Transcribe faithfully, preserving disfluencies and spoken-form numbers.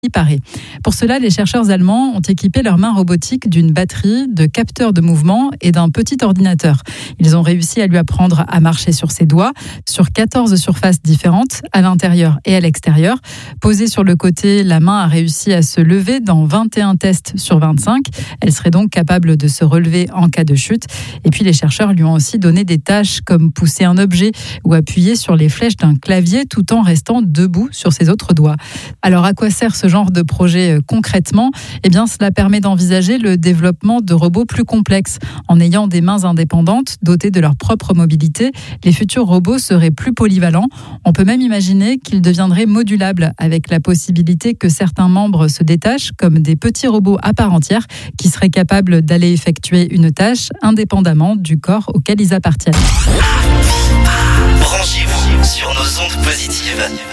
paraît. Pour cela, les chercheurs allemands ont équipé leurs mains robotiques d'une batterie, de capteurs de mouvement et d'un petit ordinateur. Ils ont réussi à lui apprendre à marcher sur ses doigts, sur quatorze surfaces différentes, à l'intérieur et à l'extérieur. Posée sur le côté, la main a réussi à se lever dans vingt et un tests sur vingt-cinq. Elle serait donc capable de se relever en cas de chute. Et puis les chercheurs lui ont aussi donné des tâches comme pousser un objet ou appuyer sur les flèches d'un clavier tout en restant debout sur ses autres doigts. Alors à quoi sert ce genre de projet concrètement? Eh bien, cela permet d'envisager le développement de robots plus complexes. En ayant des mains indépendantes, dotées de leur propre mobilité, les futurs robots seraient plus polyvalents. On peut même imaginer qu'ils deviendraient modulables, avec la possibilité que certains membres se détachent, comme des petits robots à part entière, qui seraient capables d'aller effectuer une tâche indépendamment du corps auquel ils appartiennent. Branchez-vous sur nos ondes positives.